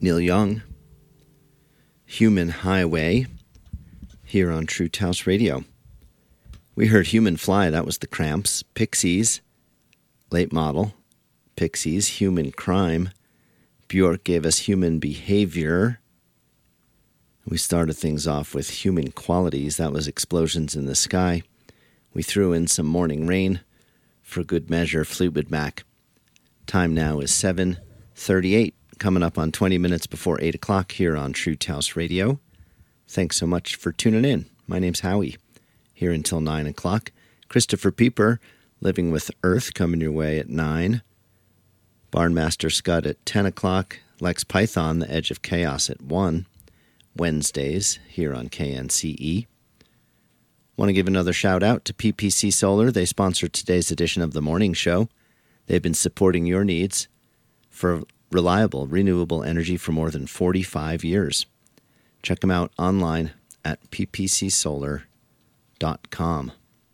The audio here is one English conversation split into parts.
Neil Young, Human Highway, here on True Taos Radio. We heard Human Fly, that was the Cramps. Pixies, Late Model. Pixies, Human Crime. Bjork gave us Human Behavior. We started things off with Human Qualities, that was Explosions in the Sky. We threw in some Morning Rain for good measure, Fleetwood Mac. Time now is 7:38, coming up on 20 minutes before 8 o'clock here on True Taos Radio. Thanks so much for tuning in. My name's Howie, here until 9 o'clock. Christopher Pieper, Living with Earth, coming your way at 9. Barnmaster Scud at 10 o'clock. Lex Python, The Edge of Chaos at 1. Wednesdays here on KNCE. Want to give another shout out to PPC Solar. They sponsored today's edition of the morning show. They've been supporting your needs for reliable, renewable energy for more than 45 years. Check them out online at ppcsolar.com.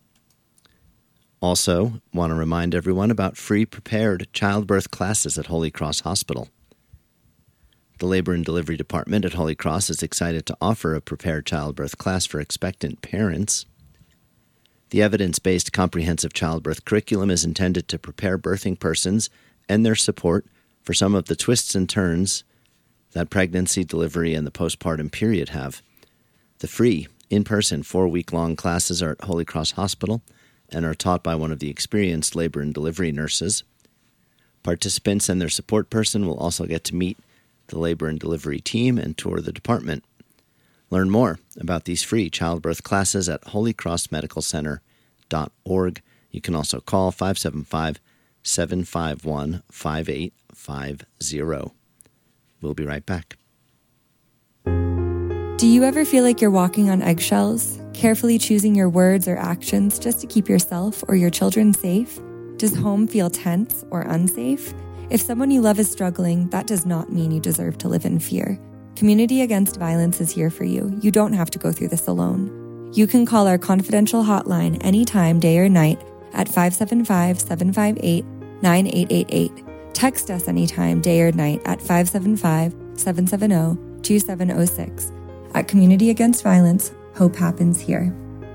Also, want to remind everyone about free prepared childbirth classes at Holy Cross Hospital. The Labor and Delivery Department at Holy Cross is excited to offer a prepared childbirth class for expectant parents. The evidence-based comprehensive childbirth curriculum is intended to prepare birthing persons and their support for some of the twists and turns that pregnancy, delivery, and the postpartum period have. The free, in-person, 4-week-long classes are at Holy Cross Hospital and are taught by one of the experienced labor and delivery nurses. Participants and their support person will also get to meet the labor and delivery team and tour the department. Learn more about these free childbirth classes at holycrossmedicalcenter.org. You can also call 575-751-5850. We'll be right back. Do you ever feel like you're walking on eggshells, carefully choosing your words or actions just to keep yourself or your children safe? Does home feel tense or unsafe? If someone you love is struggling, that does not mean you deserve to live in fear. Community Against Violence is here for you. You don't have to go through this alone. You can call our confidential hotline anytime, day or night, at 575-758-9888. Text us anytime, day or night, at 575-770-2706. At Community Against Violence, hope happens here.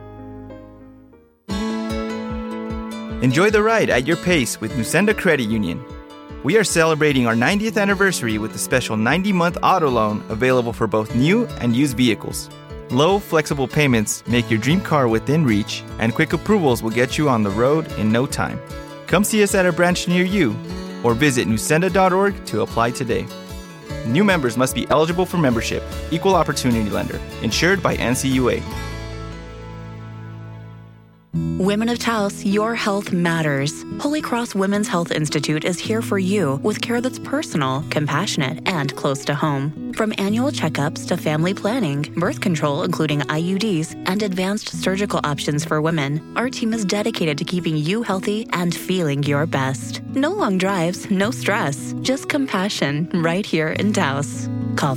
Enjoy the ride at your pace with Nusenda Credit Union. We are celebrating our 90th anniversary with a special 90-month auto loan available for both new and used vehicles. Low, flexible payments make your dream car within reach, and quick approvals will get you on the road in no time. Come see us at a branch near you, or visit nusenda.org to apply today. New members must be eligible for membership. Equal opportunity lender. Insured by NCUA. Women of Taos, your health matters. Holy Cross Women's Health Institute is here for you with care that's personal, compassionate, and close to home. From annual checkups to family planning, birth control including IUDs, and advanced surgical options for women, our team is dedicated to keeping you healthy and feeling your best. No long drives, no stress, just compassion right here in Taos. Call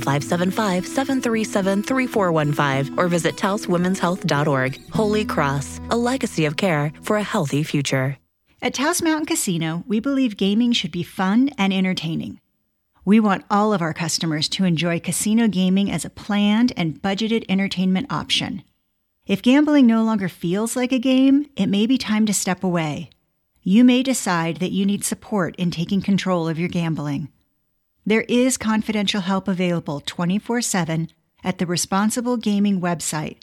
575-737-3415 or visit taoswomenshealth.org. Holy Cross, a legacy of care for a healthy future. At Taos Mountain Casino, we believe gaming should be fun and entertaining. We want all of our customers to enjoy casino gaming as a planned and budgeted entertainment option. If gambling no longer feels like a game, it may be time to step away. You may decide that you need support in taking control of your gambling. There is confidential help available 24/7 at the Responsible Gaming website,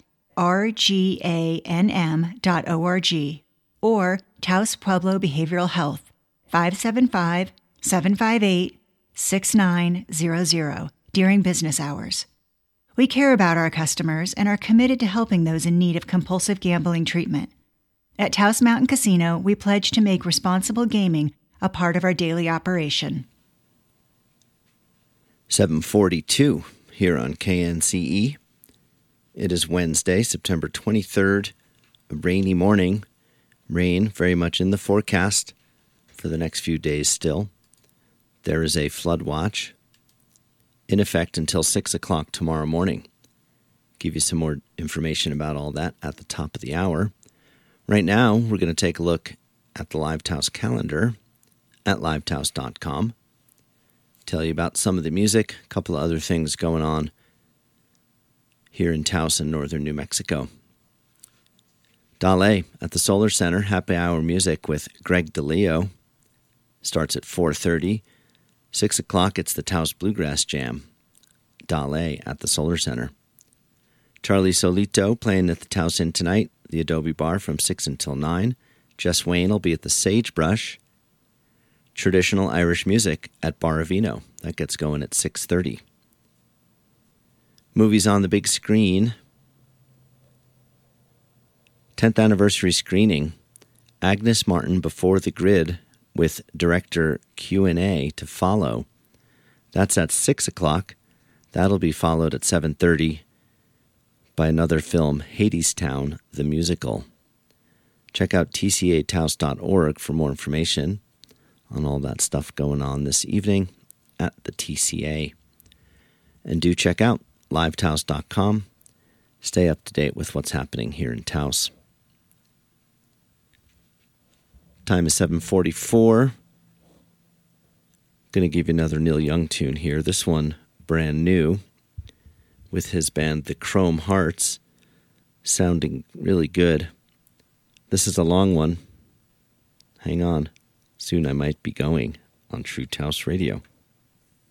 rganm.org, or Taos Pueblo Behavioral Health, 575-758-6900, during business hours. We care about our customers and are committed to helping those in need of compulsive gambling treatment. At Taos Mountain Casino, we pledge to make responsible gaming a part of our daily operation. 7:42 here on KNCE. It is Wednesday, September 23rd, a rainy morning. Rain very much in the forecast for the next few days still. There is a flood watch in effect until 6 o'clock tomorrow morning. Give you some more information about all that at the top of the hour. Right now, we're going to take a look at the Live Taos calendar at livetaos.com. tell you about some of the music, a couple of other things going on here in Taos in northern New Mexico. Dale at the Solar Center, happy hour music with Greg DeLeo. Starts at 4:30. 6 o'clock, it's the Taos Bluegrass Jam. Dale at the Solar Center. Charlie Solito playing at the Taos Inn tonight, the Adobe Bar from 6 until 9. Jess Wayne will be at the Sagebrush. Traditional Irish music at Bar Avino. That gets going at 6:30. Movies on the big screen. 10th anniversary screening. Agnes Martin Before the Grid with director Q&A to follow. That's at 6 o'clock. That'll be followed at 7:30 by another film, Hadestown, the musical. Check out tcataos.org for more information on all that stuff going on this evening at the TCA. And do check out livetaos.com. Stay up to date with what's happening here in Taos. Time is 7:44. Going to give you another Neil Young tune here. This one brand new with his band The Chrome Hearts, sounding really good. This is a long one. Hang on. Soon I might be going on True Taos Radio.